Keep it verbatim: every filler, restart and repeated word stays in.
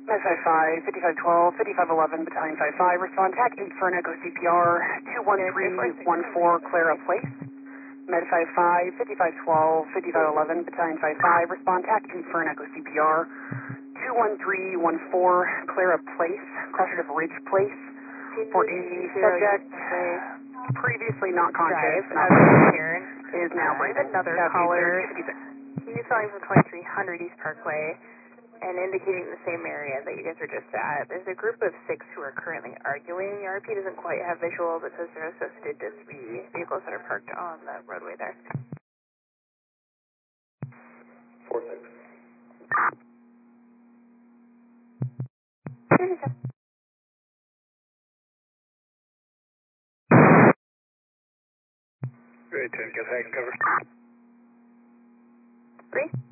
Med five five, fifty-five twelve, fifty-five eleven, Battalion five five, respond TAC eight for an Echo C P R, two one three one four, Clara Place. Med five five, fifty-five twelve, fifty-five eleven, Battalion five five, respond TAC eight for an Echo C P R, two one three one four, Clara Place, Crossroad of Ridge Place, for a subject previously not conscious, Drive, not uh, here. is now Uh, I have breathing. another Copy, caller. thirty fifty-six. He's calling from twenty-three hundred East Parkway and indicating the same area that you guys were just at. There's a group of six who are currently arguing. R P doesn't quite have visual because they're associated to three vehicles that are parked on the roadway there. Four six. Great, ten, get hang cover. Three?